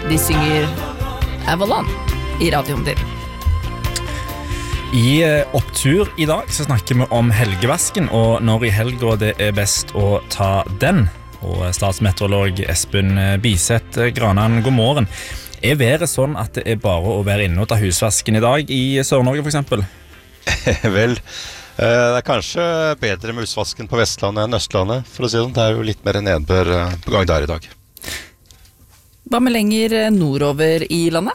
De synger Avalon I radioen din. I opptur I dag så snakker vi om helgevasken, og når I helga det best å ta den. Og statsmeteorolog Espen Biseth Granan, god morgen. Været sånn at det bare å være inne og ta husvasken I dag I Sør-Norge for eksempel? Vel, det kanskje bedre med husvasken på Vestlandet enn Østlandet, for å si det. Det jo litt mer nedbør på gang der I dag. Hva med lenger nordover I landet?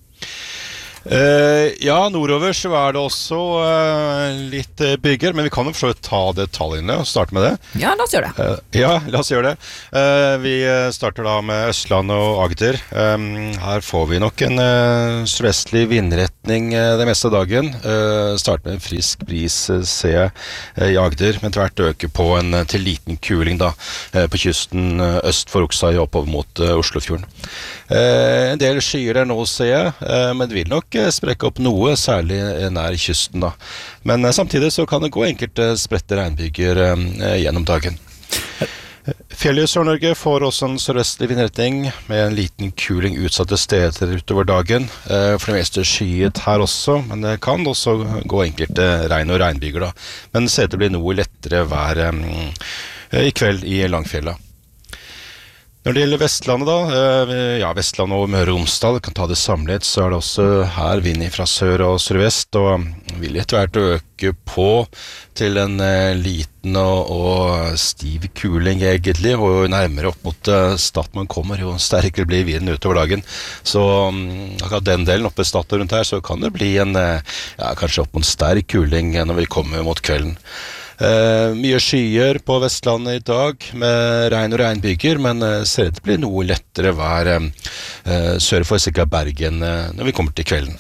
Ja, nordover så det også litt bygger, men vi kan jo for så vidt ta detaljene og starte med det. Ja, la oss gjøre det. Ja, la oss gjøre det. Vi starter da med Østlandet og Agder. Her får vi nok en sørvestlig vindretning det meste av dagen. Starter med en frisk bris, ser jeg I Agder, men tvert øker på en til liten kuling da, på kysten øst for Oksøy oppover mot Oslofjorden. En del skyer der nå, ser jeg, men det vil nok sprekke opp noe, særlig nær kysten da. Men samtidig så kan det gå enkelte spredte regnbyger gjennom dagen. Fjellet I Sør-Norge får også en sørvestlig vindretning med en liten kuling utsatte steder utover dagen. For det meste skyet her også, men det kan også gå enkelte regn- og regnbyger da. Men det ser til å bli noe lettere vær I kveld I Langfjella. Når det gjelder Vestlandet da, ja, Vestland og Møre og Romsdal kan ta det samlet, så det også her vind fra sør og sørvest, og vil etter hvert øke på til en liten og stiv kuling egentlig, og nærmere opp mot Stad man kommer, jo sterkere blir vinden utover dagen. Så akkurat den delen oppe I Stad og rundt her, så kan det bli en, ja, kanskje opp mot sterk kuling når vi kommer mot kvelden. Mye skyer på Vestlandet I dag med regn og regnbyger, men ser det til å bli noe lettere vær sør for cirka Bergen når vi kommer til kvelden.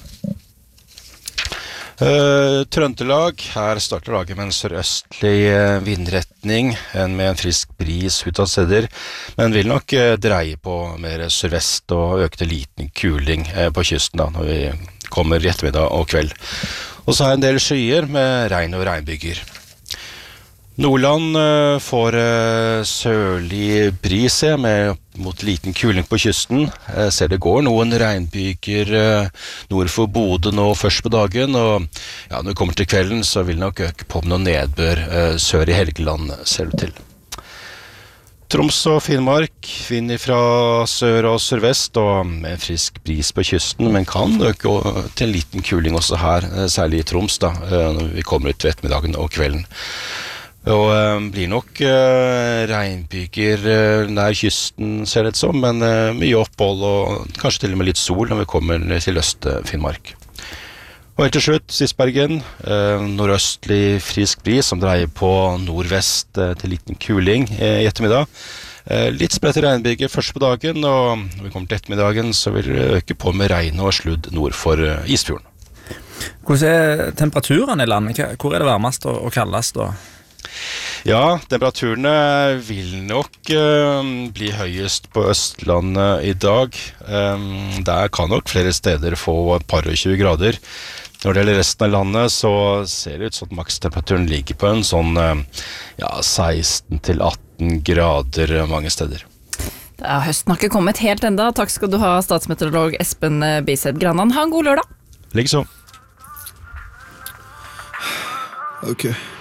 Trøndelag, her starter dagen med en sørøstlig vindretning med en frisk bris ut av steder, men vil nok dreie på mer sørvest og øke til liten kuling på kysten da, når vi kommer I ettermiddag og kveld. Og så en del skyer med regn og regnbyger. Nordland får sørlig bris med mot liten kuling på kysten. Ser det går noen regnbyger nord for Bodø nå først på dagen, og ja, når vi kommer til kvelden så vil det nok øke på med noen nedbør sør I Helgeland, ser det til. Troms og Finnmark, vind fra sør og sørvest, og med en frisk bris på kysten, men kan øke til en liten kuling også her, særlig I Troms da, når vi kommer ut ved ettermiddagen og kvelden. Og blir nok regnbyger nær kysten, ser det som, men mye opphold og kanskje til og med litt sol når vi kommer til Øst-Finnmark. Og helt til slutt, Sisbergen, nordøstlig frisk bris som dreier på nordvest til liten kuling I ettermiddag. Litt spredt regnbyger først på dagen, og når vi kommer til ettermiddagen så vil det øke på med regn og sludd nord for Isfjorden. Hvordan temperaturen I landet? Hvor det varmest og kaldest da? Ja, temperaturene vil nok bli høyest på Østlandet I dag. Der kan nok flere steder få et par og 20 grader. Når det gjelder resten av landet så ser det ut som at makstemperaturen ligger på en sånn ja, 16 til 18 grader mange steder. Høsten har ikke kommet helt enda. Takk skal du ha, statsmeteorolog Espen Biseth Granan. Ha en god lørdag. Likeså. Okay.